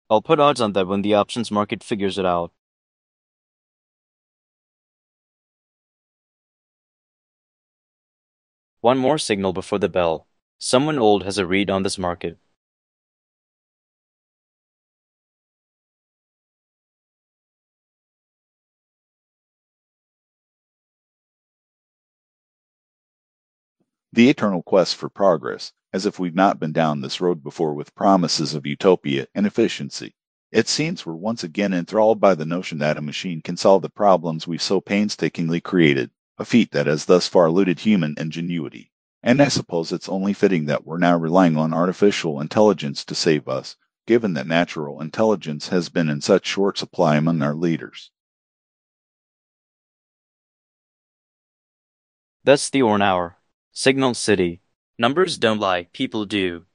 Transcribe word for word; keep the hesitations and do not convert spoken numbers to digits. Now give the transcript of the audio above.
I'll put odds on that when the options market figures it out. One more signal before the bell. Someone old has a read on this market. The eternal quest for progress, as if we've not been down this road before with promises of utopia and efficiency. It seems we're once again enthralled by the notion that a machine can solve the problems we've so painstakingly created, a feat that has thus far eluded human ingenuity. And I suppose it's only fitting that we're now relying on artificial intelligence to save us, given that natural intelligence has been in such short supply among our leaders. That's the Orn Hour. Signal City. Numbers don't lie, people do.